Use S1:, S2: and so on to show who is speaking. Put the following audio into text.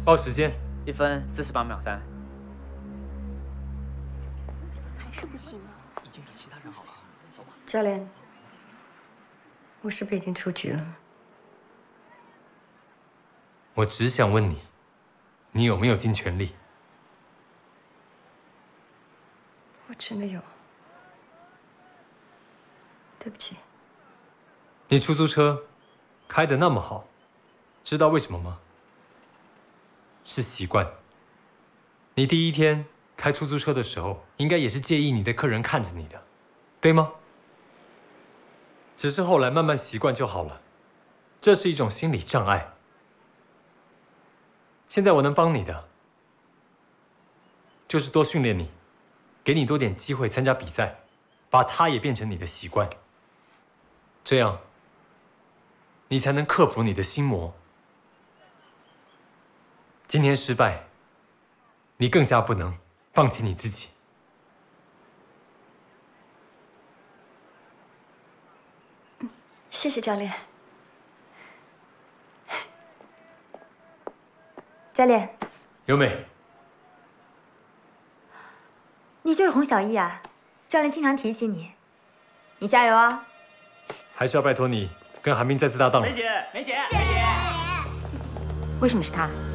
S1: 报时间
S2: 1分48秒3。
S3: 还是不行啊！
S4: 已经比其他人好了。
S5: 教练，我是不是已经出局了？
S1: 我只想问你，你有没有尽全力？
S5: 我真的有，对不起。
S1: 你出租车开得那么好，知道为什么吗？是习惯。你第一天开出租车的时候，应该也是介意你的客人看着你的，对吗？只是后来慢慢习惯就好了，这是一种心理障碍。现在我能帮你的，就是多训练你，给你多点机会参加比赛，把它也变成你的习惯。这样，你才能克服你的心魔。今天失败，你更加不能放弃你自己。
S5: 谢谢教练。
S6: 教练，
S1: 由美，
S6: 你就是洪小艺啊！教练经常提起你，你加油啊！
S1: 还是要拜托你跟韩冰再次搭档了。
S2: 梅姐，梅姐，
S6: 为什么是他？